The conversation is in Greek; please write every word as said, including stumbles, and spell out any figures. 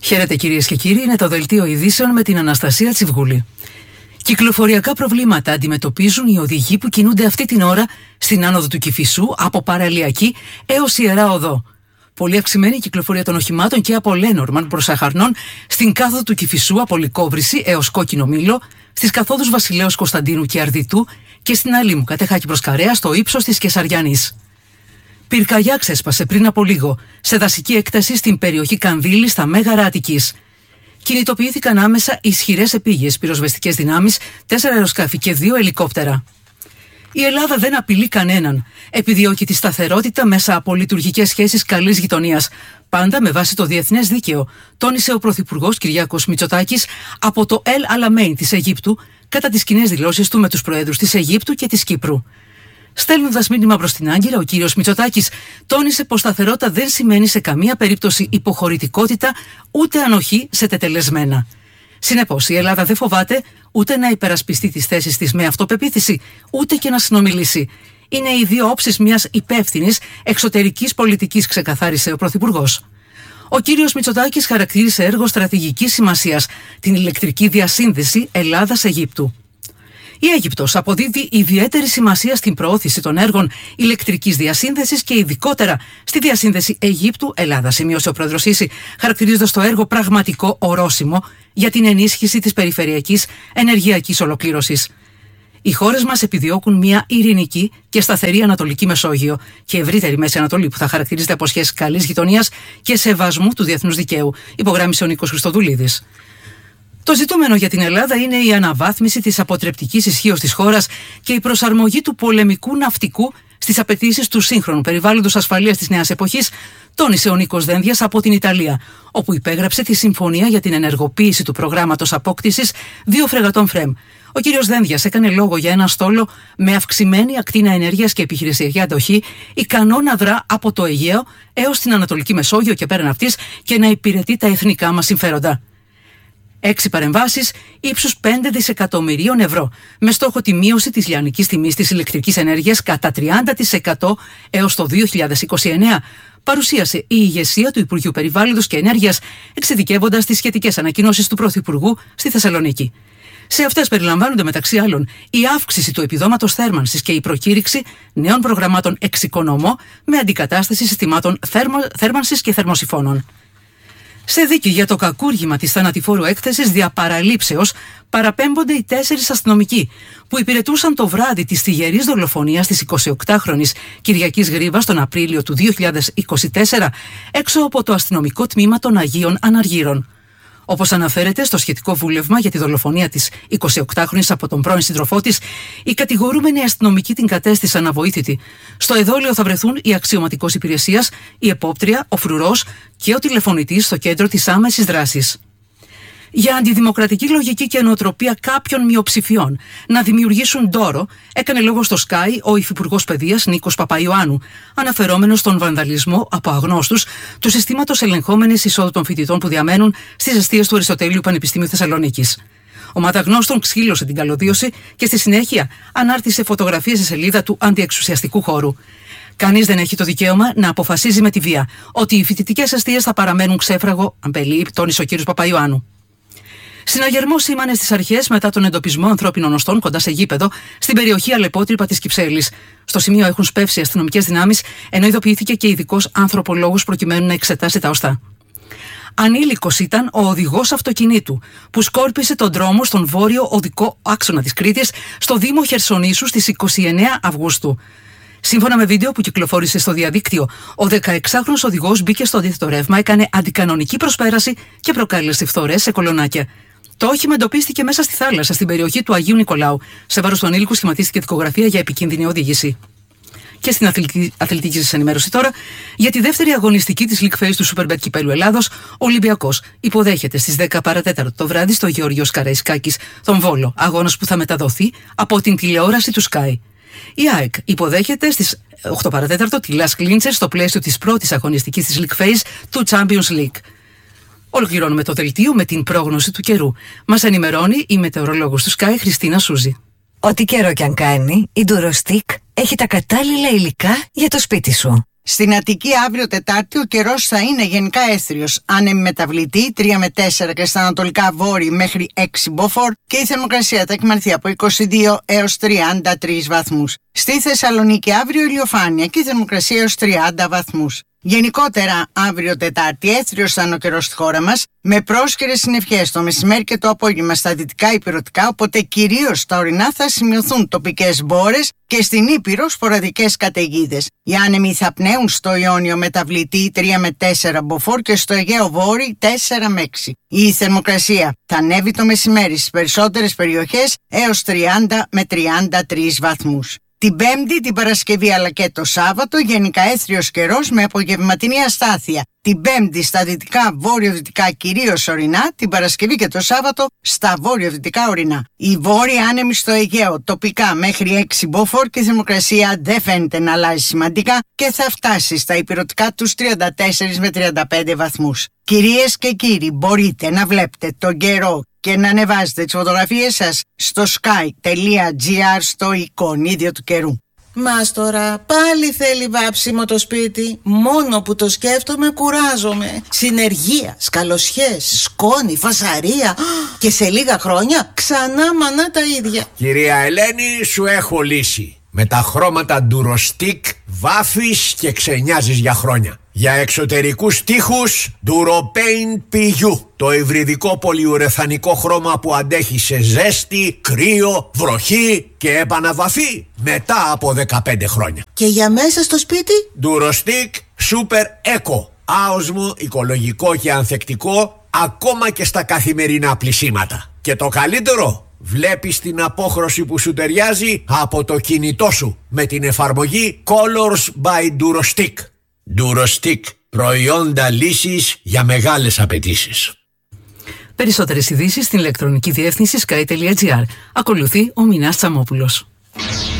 Χαίρετε κυρίες και κύριοι, είναι το δελτίο ειδήσεων με την Αναστασία Τσιβγούλη. Κυκλοφοριακά προβλήματα αντιμετωπίζουν οι οδηγοί που κινούνται αυτή την ώρα στην άνοδο του Κηφισού από Παραλιακή έως Ιερά Οδό. Πολύ αυξημένη η κυκλοφορία των οχημάτων και από Λένορμαν προς Αχαρνών στην κάθοδο του Κηφισού από Λυκόβρηση έως Κόκκινο Μήλο, στις καθόδους Βασιλέως Κωνσταντίνου και Αρδιτού και στην Αλήμου Κατεχάκη προς Καρέα στο ύψος της Κεσαριανής. Πυρκαγιά ξέσπασε πριν από λίγο σε δασική έκταση στην περιοχή Κανδύλη στα Μέγαρα Αττικής. Κινητοποιήθηκαν άμεσα ισχυρές επίγειες πυροσβεστικές δυνάμεις, τέσσερα αεροσκάφη και δύο ελικόπτερα. Η Ελλάδα δεν απειλεί κανέναν. Επιδιώκει τη σταθερότητα μέσα από λειτουργικές σχέσεις καλής γειτονίας. Πάντα με βάση το διεθνές δίκαιο, τόνισε ο Πρωθυπουργός Κυριάκος Μητσοτάκης από το El Alamein της Αιγύπτου κατά τις κοινές δηλώσεις του με τους προέδρους της Αιγύπτου και της Κύπρου. Στέλνοντας μήνυμα προς την Άγκυρα, ο κύριος Μητσοτάκης τόνισε πως σταθερότητα δεν σημαίνει σε καμία περίπτωση υποχωρητικότητα ούτε ανοχή σε τετελεσμένα. Συνεπώς, η Ελλάδα δεν φοβάται ούτε να υπερασπιστεί τις θέσεις της με αυτοπεποίθηση, ούτε και να συνομιλήσει. Είναι οι δύο όψεις μιας υπεύθυνης εξωτερικής πολιτικής, ξεκαθάρισε ο Πρωθυπουργός. Ο κύριος Μητσοτάκης χαρακτήρισε έργο στρατηγικής σημασίας την ηλεκτρική διασύνδεση Ελλάδας-Αιγύπτου. Η Αίγυπτος αποδίδει ιδιαίτερη σημασία στην προώθηση των έργων ηλεκτρικής διασύνδεσης και ειδικότερα στη διασύνδεση Αιγύπτου-Ελλάδα, σημείωσε ο πρόεδρος Σίση, χαρακτηρίζοντας το έργο πραγματικό ορόσημο για την ενίσχυση της περιφερειακής ενεργειακής ολοκλήρωσης. Οι χώρες μας επιδιώκουν μια ειρηνική και σταθερή Ανατολική Μεσόγειο και ευρύτερη Μέση Ανατολή που θα χαρακτηρίζεται από σχέσεις καλής γειτονίας και σεβασμού του διεθνούς δικαίου, υπογράμμισε ο Νίκος Χριστοδουλίδης. Το ζητούμενο για την Ελλάδα είναι η αναβάθμιση της αποτρεπτικής ισχύως της χώρας και η προσαρμογή του πολεμικού ναυτικού στις απαιτήσεις του σύγχρονου περιβάλλοντος ασφαλείας της νέας εποχής, τόνισε ο Νίκος Δένδιας από την Ιταλία, όπου υπέγραψε τη συμφωνία για την ενεργοποίηση του προγράμματος απόκτησης δύο φρεγατών ΦΡΕΜ. Ο κύριος Δένδιας έκανε λόγο για ένα στόλο με αυξημένη ακτίνα ενέργειας και επιχειρησιακή αντοχή, ικανό να δρά από το Αιγαίο έως την Ανατολική Μεσόγειο και πέραν αυτής και να υπηρετεί τα εθνικά μας συμφέροντα. Έξι παρεμβάσεις ύψους πέντε δισεκατομμυρίων ευρώ, με στόχο τη μείωση της λιανικής τιμής της ηλεκτρικής ενέργειας κατά τριάντα τοις εκατό έως το δύο χιλιάδες είκοσι εννέα, παρουσίασε η ηγεσία του Υπουργείου Περιβάλλοντος και Ενέργειας, εξειδικεύοντας τις σχετικές ανακοινώσεις του Πρωθυπουργού στη Θεσσαλονίκη. Σε αυτές περιλαμβάνονται μεταξύ άλλων η αύξηση του επιδόματος θέρμανσης και η προκήρυξη νέων προγραμμάτων εξοικονομώ με αντικατάσταση συστημάτων θέρμανσης και θερμοσυφώνων. Σε δίκη για το κακούργημα της θανατηφόρου έκθεσης δια παραλήψεως παραπέμπονται οι τέσσερις αστυνομικοί που υπηρετούσαν το βράδυ της θυγερής δολοφονίας της εικοσιοκτάχρονης Κυριακής Γρήβας τον Απρίλιο του δύο χιλιάδες είκοσι τέσσερα έξω από το αστυνομικό τμήμα των Αγίων Αναργύρων. Όπως αναφέρεται στο σχετικό βούλευμα για τη δολοφονία της εικοσιοκτάχρονης από τον πρώην σύντροφό της, οι κατηγορούμενοι αστυνομικοί την κατέστησαν αβοήθητη. Στο εδόλιο θα βρεθούν η αξιωματικός υπηρεσίας, η επόπτρια, ο φρουρός και ο τηλεφωνητής στο κέντρο της άμεσης δράσης. Για αντιδημοκρατική λογική και νοοτροπία κάποιων μειοψηφιών να δημιουργήσουν ντόρο, έκανε λόγο στο Sky ο Υφυπουργός Παιδείας Νίκος Παπαϊωάννου, αναφερόμενος στον βανδαλισμό από αγνώστους του συστήματος ελεγχόμενης εισόδου των φοιτητών που διαμένουν στις εστίες του Αριστοτέλειου Πανεπιστημίου Θεσσαλονίκης. Ομάδα γνώστων ξύλωσε την καλωδίωση και στη συνέχεια ανάρτησε φωτογραφίες σε σελίδα του αντιεξουσιαστικού χώρου. Κανείς δεν έχει το δικαίωμα να αποφασίζει με τη βία ότι οι φοιτητικές εστίες θα παραμένουν ξέφραγο αμπελή, τόνισε ο κ. Παπαϊωάννου. Συναγερμό σήμανε στις αρχές μετά τον εντοπισμό ανθρώπινων οστών κοντά σε γήπεδο στην περιοχή Αλεπότρυπα της Κυψέλης. Στο σημείο έχουν σπεύσει αστυνομικές δυνάμεις, ενώ ειδοποιήθηκε και ειδικός ανθρωπολόγος προκειμένου να εξετάσει τα οστά. Ανήλικος ήταν ο οδηγός αυτοκινήτου που σκόρπισε τον δρόμο στον βόρειο οδικό άξονα της Κρήτης στο Δήμο Χερσονήσου στις είκοσι εννέα Αυγούστου. Σύμφωνα με βίντεο που κυκλοφόρησε στο διαδίκτυο, ο δεκαεξάχρονος οδηγός μπήκε στο αντίθετο ρεύμα, έκανε αντικανονική προσπέραση και προκάλεσε φθορές σε κολονάκια. Το όχημα εντοπίστηκε μέσα στη θάλασσα στην περιοχή του Αγίου Νικολάου. Σε βάρος του ανήλικου σχηματίστηκε δικογραφία για επικίνδυνη οδήγηση. Και στην αθλητική, αθλητική σας ενημέρωση τώρα, για τη δεύτερη αγωνιστική της League Phase του Superbet Κυπέλλου Ελλάδος, ο Ολυμπιακός υποδέχεται στις δέκα παρά τέταρτο το βράδυ στο Γεώργιος Καραϊσκάκης τον Βόλο, αγώνας που θα μεταδοθεί από την τηλεόραση του Sky. Η ΑΕΚ υποδέχεται στις οκτώ παρά τέταρτο τη Las Clincher στο πλαίσιο της πρώτης αγωνιστικής της League Phase του Champions League. Ολοκληρώνουμε το δελτίο με την πρόγνωση του καιρού. Μας ενημερώνει η μετεωρολόγος του Sky Χριστίνα Σούζη. Ό,τι καιρό κι αν κάνει, η Durostec έχει τα κατάλληλα υλικά για το σπίτι σου. Στην Αττική αύριο Τετάρτη ο καιρός θα είναι γενικά αίσθριος. Άνεμη μεταβλητή τρία με τέσσερα και στα ανατολικά βόρειο μέχρι έξι μποφόρ και η θερμοκρασία θα εκμανθεί από είκοσι δύο έως τριάντα τρεις βαθμούς. Στη Θεσσαλονίκη αύριο ηλιοφάνεια και η θερμοκρασία έως τριάντα βαθμούς. Γενικότερα, αύριο Τετάρτη, αίσθριος θα είναι ο καιρός στη χώρα μας, με πρόσκαιρες συννεφιές το μεσημέρι και το απόγευμα στα δυτικά ηπειρωτικά, οπότε κυρίως στα ορεινά θα σημειωθούν τοπικές μπόρες και στην Ήπειρο σποραδικές καταιγίδες. Οι άνεμοι θα πνέουν στο Ιόνιο μεταβλητή τρία με τέσσερα μποφόρ και στο Αιγαίο Βόρειο τέσσερα με έξι. Η θερμοκρασία θα ανέβει το μεσημέρι στις περισσότερες περιοχές έως τριάντα με τριάντα τρεις βαθμούς. Την Πέμπτη, την Παρασκευή αλλά και το Σάββατο γενικά αίσθριος καιρός με απογευματινή αστάθεια. Την Πέμπτη στα δυτικά βόρειο-δυτικά κυρίως ορεινά, την Παρασκευή και το Σάββατο στα βόρειο-δυτικά ορεινά. Η βόρεια άνεμη στο Αιγαίο τοπικά μέχρι έξι μποφόρ και η θερμοκρασία δεν φαίνεται να αλλάζει σημαντικά και θα φτάσει στα ηπειρωτικά τους τριάντα τέσσερα με τριάντα πέντε βαθμούς. Κυρίες και κύριοι, μπορείτε να βλέπετε τον καιρό και να ανεβάζετε τις φωτογραφίες σας στο sky τελεία gr στο εικονίδιο του καιρού. Μάστορα, πάλι θέλει βάψιμο το σπίτι. Μόνο που το σκέφτομαι κουράζομαι. Συνεργεία, σκαλοσιές, σκόνη, φασαρία. Και σε λίγα χρόνια ξανά μανά τα ίδια. Κυρία Ελένη, σου έχω λύση. Με τα χρώματα Durostick βάφεις και ξενιάζεις για χρόνια. Για εξωτερικούς τοίχους Duropaint πι γιου, το υβριδικό πολυουρεθανικό χρώμα που αντέχει σε ζέστη, κρύο, βροχή και επαναβαφή μετά από δεκαπέντε χρόνια. Και για μέσα στο σπίτι Durostick Super Eco, άοσμο, οικολογικό και ανθεκτικό ακόμα και στα καθημερινά πλυσίματα. Και το καλύτερο, βλέπεις την απόχρωση που σου ταιριάζει από το κινητό σου με την εφαρμογή Colors by Durostick. Durostick, προϊόντα λύσης για μεγάλες απαιτήσεις. Περισσότερες ειδήσεις στην ηλεκτρονική διεύθυνση sky τελεία gr. Ακολουθεί ο Μινάς Τσαμόπουλος.